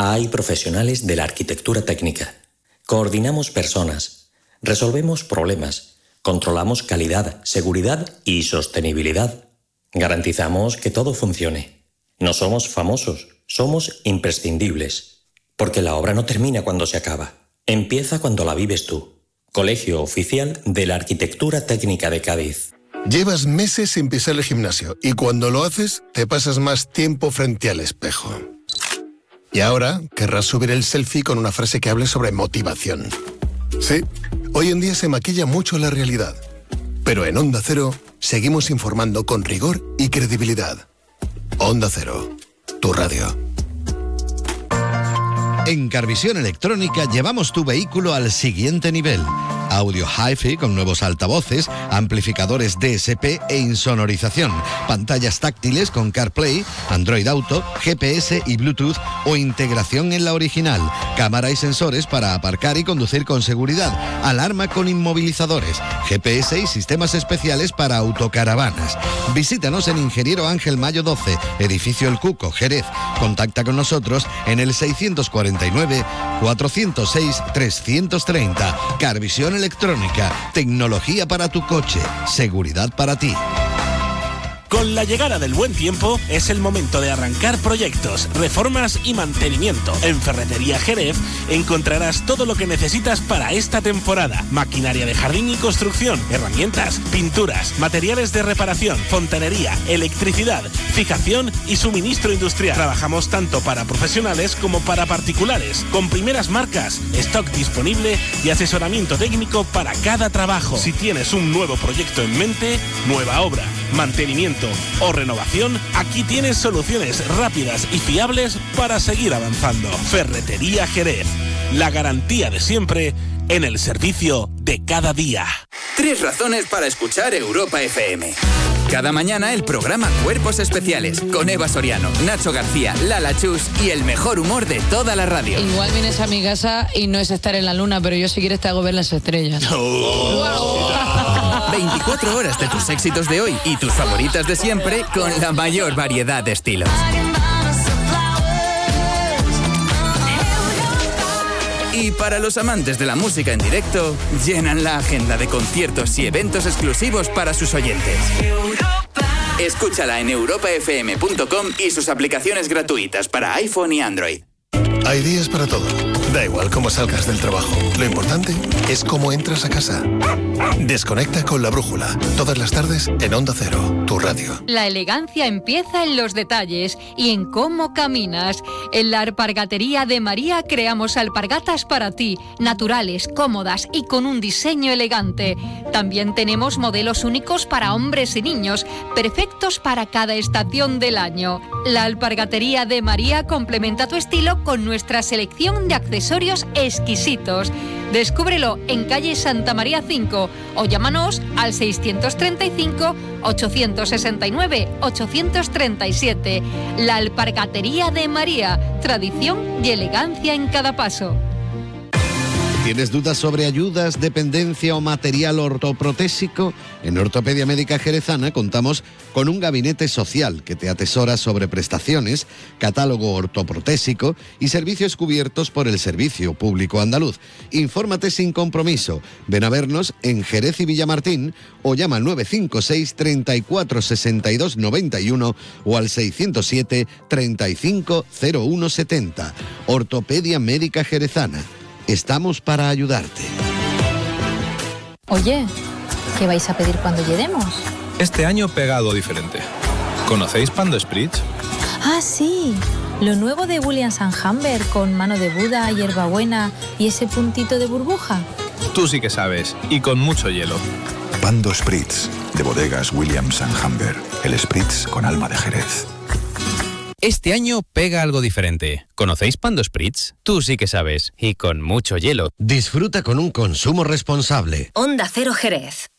Hay profesionales de la arquitectura técnica. Coordinamos personas, resolvemos problemas, controlamos calidad, seguridad y sostenibilidad. Garantizamos que todo funcione. No somos famosos, somos imprescindibles. Porque la obra no termina cuando se acaba. Empieza cuando la vives tú. Colegio Oficial de la Arquitectura Técnica de Cádiz. Llevas meses sin pisar el gimnasio y cuando lo haces te pasas más tiempo frente al espejo. Y ahora querrás subir el selfie con una frase que hable sobre motivación. Sí, hoy en día se maquilla mucho la realidad. Pero en Onda Cero seguimos informando con rigor y credibilidad. Onda Cero, tu radio. En Carvisión Electrónica llevamos tu vehículo al siguiente nivel. Audio Hi-Fi con nuevos altavoces, amplificadores DSP e insonorización, pantallas táctiles con CarPlay, Android Auto, GPS y Bluetooth o integración en la original, cámara y sensores para aparcar y conducir con seguridad, alarma con inmovilizadores, GPS y sistemas especiales para autocaravanas. Visítanos en Ingeniero Ángel Mayo 12, Edificio El Cuco, Jerez. Contacta con nosotros en el 649 406 330. Carvisión Electrónica, tecnología para tu coche, seguridad para ti. Con la llegada del buen tiempo es el momento de arrancar proyectos, reformas y mantenimiento. En Ferretería Jerez encontrarás todo lo que necesitas para esta temporada. Maquinaria de jardín y construcción, herramientas, pinturas, materiales de reparación, fontanería, electricidad, fijación y suministro industrial. Trabajamos tanto para profesionales como para particulares, con primeras marcas, stock disponible y asesoramiento técnico para cada trabajo. Si tienes un nuevo proyecto en mente, nueva obra, mantenimiento o renovación, aquí tienes soluciones rápidas y fiables para seguir avanzando. Ferretería Jerez, la garantía de siempre en el servicio de cada día. 3 razones para escuchar Europa FM. Cada mañana el programa Cuerpos Especiales con Eva Soriano, Nacho García, Lala Chus y el mejor humor de toda la radio. Igual vienes a mi casa y no es estar en la luna, pero yo si quieres te hago ver las estrellas. 24 horas de tus éxitos de hoy y tus favoritas de siempre con la mayor variedad de estilos. Y para los amantes de la música en directo, llenan la agenda de conciertos y eventos exclusivos para sus oyentes. Escúchala en europafm.com y sus aplicaciones gratuitas para iPhone y Android. Hay días para todo. Da igual cómo salgas del trabajo. Lo importante es cómo entras a casa. Desconecta con La Brújula. Todas las tardes en Onda Cero, tu radio. La elegancia empieza en los detalles y en cómo caminas. En la Alpargatería de María creamos alpargatas para ti, naturales, cómodas y con un diseño elegante. También tenemos modelos únicos para hombres y niños, perfectos para cada estación del año. La Alpargatería de María complementa tu estilo con nuestra selección de accesorios exquisitos. Descúbrelo en calle Santa María 5 o llámanos al 635 869 837. La Alpargatería de María, tradición y elegancia en cada paso. ¿Tienes dudas sobre ayudas, dependencia o material ortoprotésico? En Ortopedia Médica Jerezana contamos con un gabinete social que te atesora sobre prestaciones, catálogo ortoprotésico y servicios cubiertos por el Servicio Público Andaluz. Infórmate sin compromiso. Ven a vernos en Jerez y Villamartín o llama al 956 34 62 91 o al 607 35 01 70. Ortopedia Médica Jerezana. Estamos para ayudarte. Oye, ¿qué vais a pedir cuando lleguemos? Este año pegado diferente. ¿Conocéis Pando Spritz? Ah, sí. Lo nuevo de Williams & Humber con mano de Buda, hierbabuena y ese puntito de burbuja. Tú sí que sabes, y con mucho hielo. Pando Spritz, de bodegas Williams & Humber. El Spritz con alma de Jerez. Este año pega algo diferente. ¿Conocéis Pando Spritz? Tú sí que sabes, y con mucho hielo. Disfruta con un consumo responsable. Onda Cero Jerez.